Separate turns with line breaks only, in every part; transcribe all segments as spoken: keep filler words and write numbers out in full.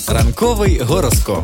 Ранковий гороскоп.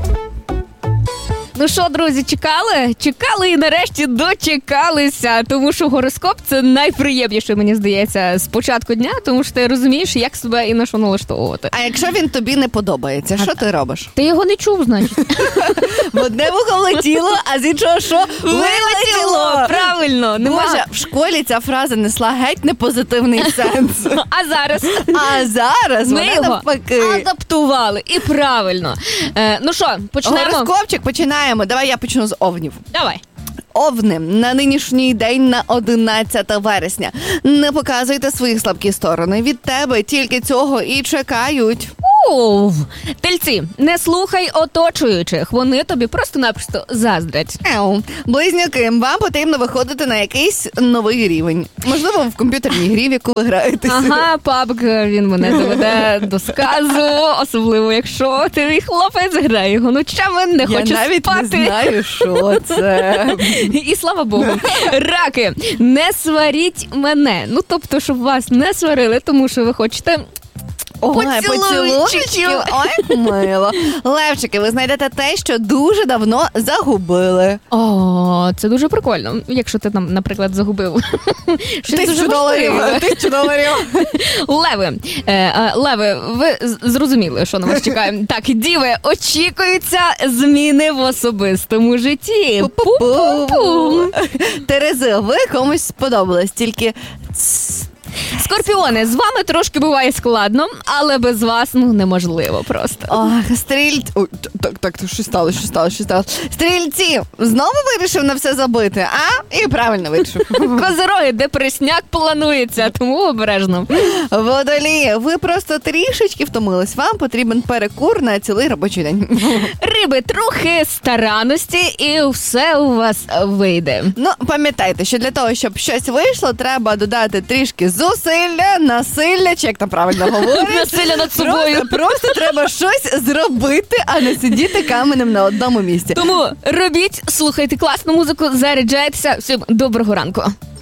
Ну що, друзі, чекали? Чекали і нарешті дочекалися, тому що гороскоп – це найприємніше, мені здається, з початку дня, тому що ти розумієш, як себе і на що налаштовувати.
А якщо він тобі не подобається, що ти робиш?
Ти його не чув, значить.
В одне вухо влетіло, а з іншого що? Вилетіло!
Правильно. Нема.
Боже, в школі ця фраза несла геть непозитивний сенс.
А зараз?
А зараз
Ми
вона
його
навпаки.
адаптували. І правильно. Е, ну що, почнемо?
Гороскопчик починаємо. Давай я почну з овнів.
Давай.
Овни, на нинішній день, на одинадцяте вересня. Не показуйте свої слабкі сторони. Від тебе тільки цього і чекають.
Ув. Тельці, не слухай оточуючих. Вони тобі просто-напросто заздрять.
Еу. Близнюки, вам потрібно виходити на якийсь новий рівень. Можливо, в комп'ютерній грі, в яку ви граєтеся.
Ага, пабг, він мене доведе до сказу, особливо якщо ти мій хлопець, грає його ночами, не
Я
хочу
навіть
спати.
не знаю, що це.
І слава Богу. Раки, не сваріть мене. Ну, тобто, щоб вас не сварили, тому що ви хочете...
Ой,
поцілуйчиків.
Ой, мило. Левчики, ви знайдете те, що дуже давно загубили.
О, це дуже прикольно, якщо ти там, наприклад, загубив. Щось дуже
Тисячу
важливе.
доларів. Тисячу доларів.
Леви, е, е, леви, ви з- зрозуміли, що на вас чекає. Так, діви, очікуються зміни в особистому житті. Пу-пу-пу.
Терези, ви комусь сподобались, тільки...
Скорпіони, з вами трошки буває складно, але без вас, ну, неможливо просто.
Ох, стрільці... Ой, так, так, так, що сталося, що сталося, що сталося? Стрільці, знову вирішив на все забити, а? І правильно вирішив.
Козороги, депресняк планується, тому обережно.
Водолії, ви просто трішечки втомились. Вам потрібен перекур на цілий робочий день.
Риби, трохи старанності і все у вас вийде.
Ну, пам'ятайте, що для того, щоб щось вийшло, треба додати трішки зусилля, насилля, чи як там правильно говорять.
Насилля над собою.
Просто, просто треба щось зробити, а не сидіти каменем на одному місці.
Тому робіть, слухайте класну музику, заряджайтеся. Всім доброго ранку.